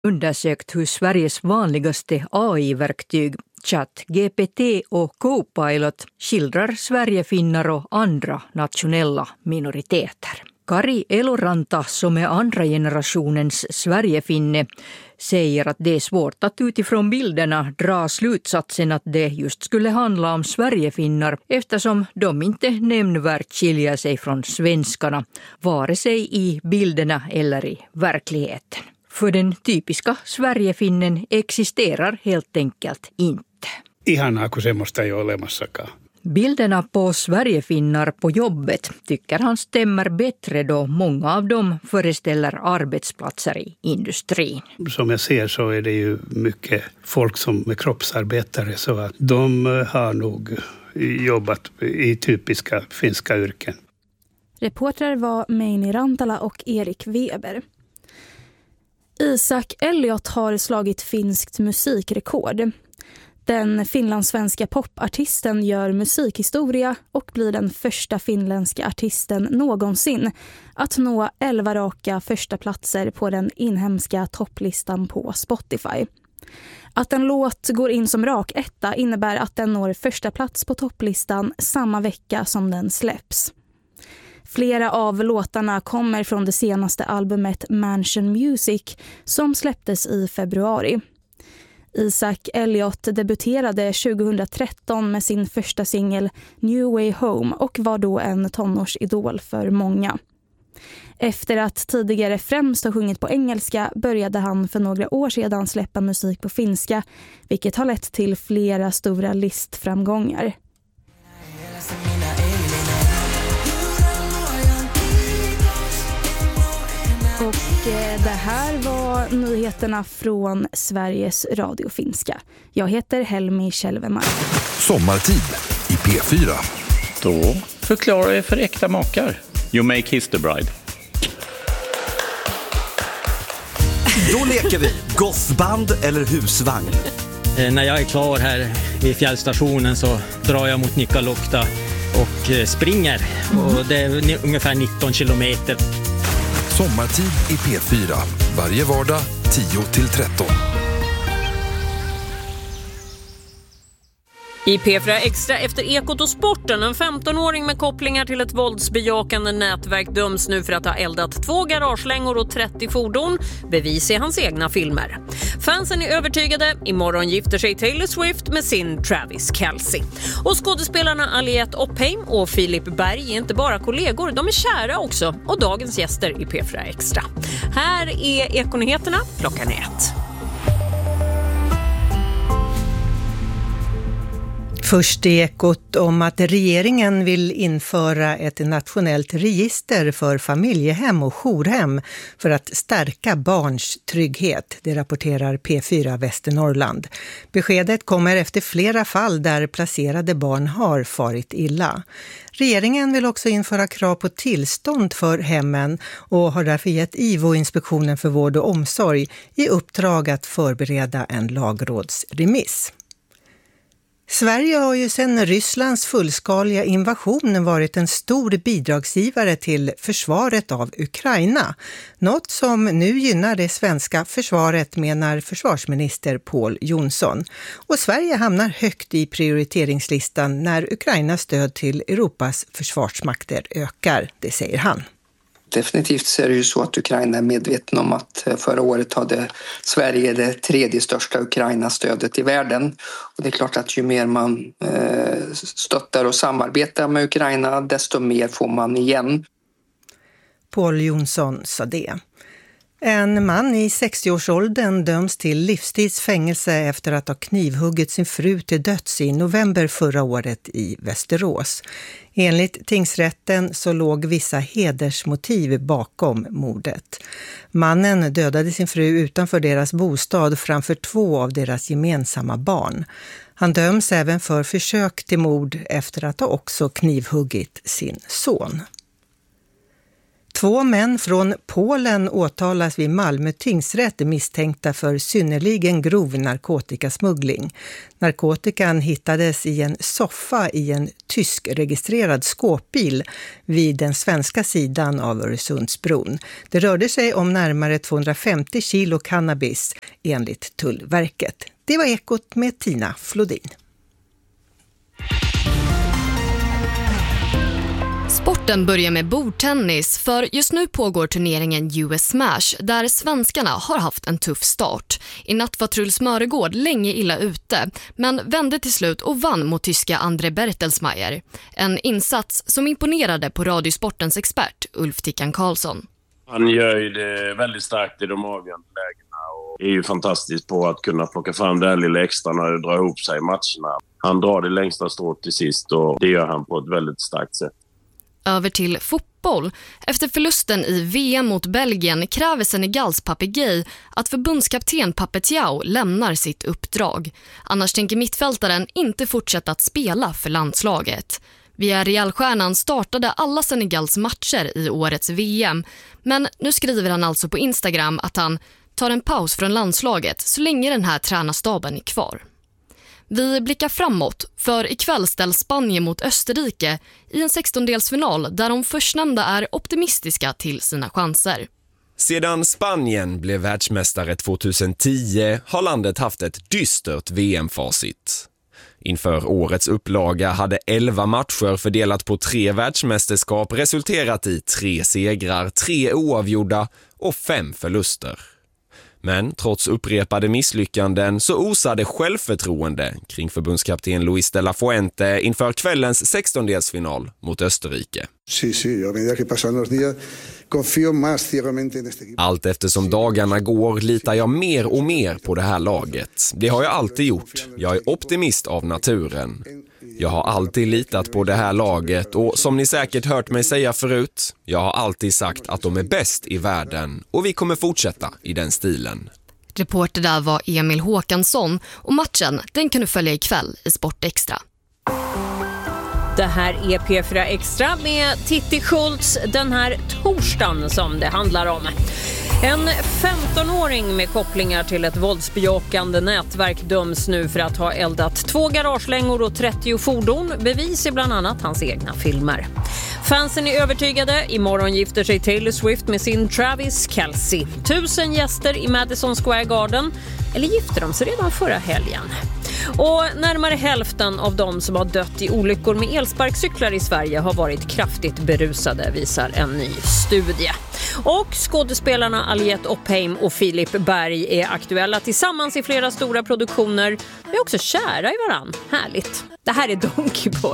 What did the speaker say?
undersökt hur Sveriges vanligaste AI-verktyg ChatGPT och Copilot skildrar sverigefinnar och andra nationella minoriteter. Kari Eloranta, som är andra generationens sverigefinne, säger att det är svårt att utifrån bilderna dra slutsatsen att det just skulle handla om sverigefinnar eftersom de inte nämnvärt skiljer sig från svenskarna, vare sig i bilderna eller i verkligheten. För den typiska sverigefinnen existerar helt enkelt inte. Ihanaa, kun semmoista ei ole olemassakaan. Bilderna på sverigefinnar på jobbet tycker han stämmer bättre då många av dem föreställer arbetsplatser i industrin. Som jag ser så är det ju mycket folk som är kroppsarbetare så att de har nog jobbat i typiska finska yrken. Reportrar var Meini Rantala och Erik Weber. Isak Elliot har slagit finskt musikrekord. Den finlandssvenska popartisten gör musikhistoria och blir den första finländska artisten någonsin att nå 11 raka första platser på den inhemska topplistan på Spotify. Att en låt går in som rak etta innebär att den når första plats på topplistan samma vecka som den släpps. Flera av låtarna kommer från det senaste albumet Mansion Music som släpptes i februari. Isak Elliot debuterade 2013 med sin första singel New Way Home och var då en tonårsidol för många. Efter att tidigare främst ha sjungit på engelska började han för några år sedan släppa musik på finska, vilket har lett till flera stora listframgångar. Och det här var nyheterna från Sveriges Radio Finska. Jag heter Helmi Kjellvemark. Sommartid i P4. Då förklarar jag för äkta makar. You may kiss the bride. Då leker vi gothband eller husvagn. När jag är klar här vid fjällstationen så drar jag mot Nikkaluokta och springer. Och det är ungefär 19 kilometer. Sommartid i P4. Varje vardag 10-13. I P4 Extra efter Ekot och sporten, en 15-åring med kopplingar till ett våldsbejakande nätverk döms nu för att ha eldat 2 garagelängor och 30 fordon, bevis i hans egna filmer. Fansen är övertygade, imorgon gifter sig Taylor Swift med sin Travis Kelce. Och skådespelarna Aliette Oppheim och Filip Berg är inte bara kollegor, de är kära också, och dagens gäster i P4 Extra. Här är Ekonyheterna, klockan 1. Först i Ekot om att regeringen vill införa ett nationellt register för familjehem och jourhem för att stärka barns trygghet, det rapporterar P4 Västernorrland. Beskedet kommer efter flera fall där placerade barn har farit illa. Regeringen vill också införa krav på tillstånd för hemmen och har därför gett IVO-inspektionen för vård och omsorg i uppdrag att förbereda en lagrådsremiss. Sverige har ju sedan Rysslands fullskaliga invasion varit en stor bidragsgivare till försvaret av Ukraina. Något som nu gynnar det svenska försvaret, menar försvarsminister Pål Jonsson. Och Sverige hamnar högt i prioriteringslistan när Ukrainas stöd till Europas försvarsmakter ökar, det säger han. Definitivt så är det ju så att Ukraina är medveten om att förra året hade Sverige det 3:e största Ukraina-stödet i världen. Och det är klart att ju mer man stöttar och samarbetar med Ukraina, desto mer får man igen. Pål Jonsson sa det. En man i 60-årsåldern döms till livstidsfängelse efter att ha knivhuggit sin fru till döds i november förra året i Västerås. Enligt tingsrätten så låg vissa hedersmotiv bakom mordet. Mannen dödade sin fru utanför deras bostad framför 2 av deras gemensamma barn. Han döms även för försök till mord efter att ha också knivhuggit sin son. 2 män från Polen åtalas vid Malmö tingsrätt misstänkta för synnerligen grov narkotikasmuggling. Narkotikan hittades i en soffa i en tysk-registrerad skåpbil vid den svenska sidan av Öresundsbron. Det rörde sig om närmare 250 kilo cannabis enligt Tullverket. Det var Ekot med Tina Flodin. Sporten börjar med bordtennis, för just nu pågår turneringen US Smash där svenskarna har haft en tuff start. I natt var Truls Mörgård länge illa ute, men vände till slut och vann mot tyska André Bertelsmeier. En insats som imponerade på Radiosportens expert Ulf Tickan Karlsson. Han gör ju det väldigt starkt i de avgörande lägena och är ju fantastisk på att kunna plocka fram det här lilla extra när det drar ihop sig i matcherna. Han drar det längsta strået till sist och det gör han på ett väldigt starkt sätt. Över till fotboll. Efter förlusten i VM mot Belgien kräver Senegals Pape Gueye att förbundskapten Pape Thiaw lämnar sitt uppdrag. Annars tänker mittfältaren inte fortsätta att spela för landslaget. Villarreal-stjärnan startade alla Senegals matcher i årets VM, men nu skriver han alltså på Instagram att han tar en paus från landslaget så länge den här tränarstaben är kvar. Vi blickar framåt, för ikväll ställs Spanien mot Österrike i en 16-delsfinal där de förstnämnda är optimistiska till sina chanser. Sedan Spanien blev världsmästare 2010 har landet haft ett dystert VM-facit. Inför årets upplaga hade 11 matcher fördelat på 3 världsmästerskap resulterat i 3 segrar, 3 oavgjorda och 5 förluster. Men trots upprepade misslyckanden så osade självförtroende kring förbundskapten Luis de la Fuente inför kvällens 16-delsfinal mot Österrike. Allt eftersom dagarna går litar jag mer och mer på det här laget. Det har jag alltid gjort. Jag är optimist av naturen. Jag har alltid litat på det här laget och som ni säkert hört mig säga förut, jag har alltid sagt att de är bäst i världen och vi kommer fortsätta i den stilen. Reporter där var Emil Håkansson och matchen den kan du följa ikväll i Sport Extra. Det här är P4 Extra med Titti Schultz den här torsdagen som det handlar om. En 15-åring med kopplingar till ett våldsbejakande nätverk döms nu för att ha eldat 2 garagelängor och 30 fordon. Bevis är bland annat hans egna filmer. Fansen är övertygade. Imorgon gifter sig Taylor Swift med sin Travis Kelce. 1000 gäster i Madison Square Garden. Eller gifter de sig redan förra helgen? Och närmare hälften av de som har dött i olyckor med elsparkcyklar i Sverige har varit kraftigt berusade, visar en ny studie. Och skådespelarna Aliette Oppheim och Filip Berg är aktuella tillsammans i flera stora produktioner. De är också kära i varann. Härligt. Det här är Donkey Boy.